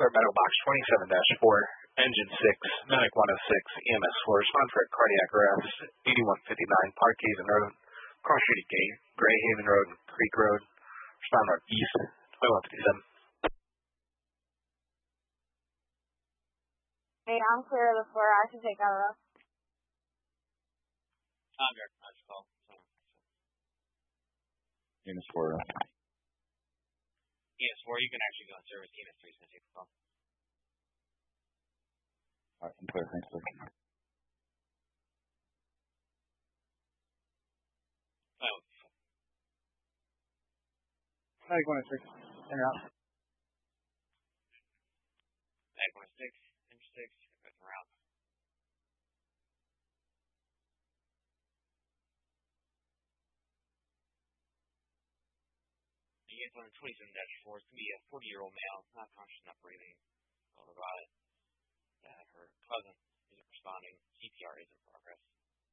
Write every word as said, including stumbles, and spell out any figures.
Clear Meadow Box twenty-seven dash four, Engine six, Medic one oh six, E M S four, respond for a cardiac arrest, eighty-one fifty-nine Park Haven Road, Cross Street Gate, Gray Haven Road, and Creek Road, respond northeast, twenty-one fifty-seven. Hey, I'm clear of the floor. I should take out of I'm here. I just called. E M S four. E M S four, you can actually go and service E M S three since you call. Alright, I'm clear. Thanks, sir. Oh. Hi, one oh six. Hang out. Mag one oh six, Engine six, going around. E S one twenty-seven dash four, it's going to be a forty-year-old male, not conscious.